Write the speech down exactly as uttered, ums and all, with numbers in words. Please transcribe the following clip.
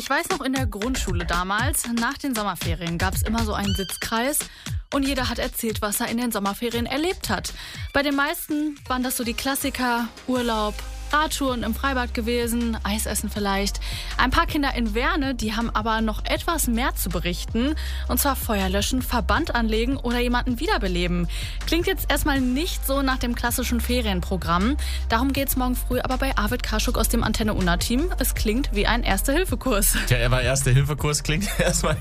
Ich weiß noch, in der Grundschule damals, nach den Sommerferien, gab es immer so einen Sitzkreis und jeder hat erzählt, was er in den Sommerferien erlebt hat. Bei den meisten waren das so die Klassiker: Urlaub, Radtouren im Freibad gewesen, Eisessen vielleicht. Ein paar Kinder in Werne, die haben aber noch etwas mehr zu berichten. Und zwar Feuer löschen, Verband anlegen oder jemanden wiederbeleben. Klingt jetzt erstmal nicht so nach dem klassischen Ferienprogramm. Darum geht's morgen früh aber bei Arvid Kaschuk aus dem Antenne Unna Team. Es klingt wie ein Erste-Hilfe-Kurs. Ja, er war Erste-Hilfe-Kurs, klingt erstmal